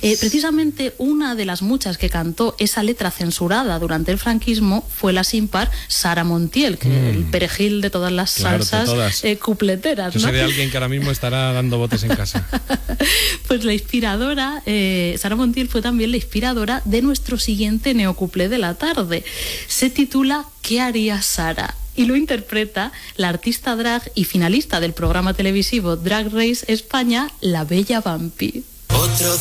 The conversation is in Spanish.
Precisamente una de las muchas que cantó esa letra censurada durante el franquismo fue la sin par Sara Montiel, que el perejil de todas las salsas cupleteras, ¿no? Yo sé de alguien que ahora mismo estará dando botes en casa. Pues la inspiradora, Sara Montiel, fue también la inspiradora de nuestro siguiente neocuplé de la tarde. Se titula ¿Qué haría Sara? Y lo interpreta la artista drag y finalista del programa televisivo Drag Race España, la bella Vampi.